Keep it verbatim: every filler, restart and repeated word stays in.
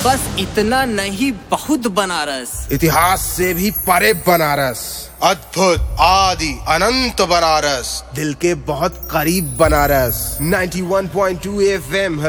बस इतना नहीं, बहुत बनारस। इतिहास से भी परे बनारस, अद्भुत आदि अनंत बनारस, दिल के बहुत करीब बनारस। नाइंटी वन पॉइंट टू एफ एम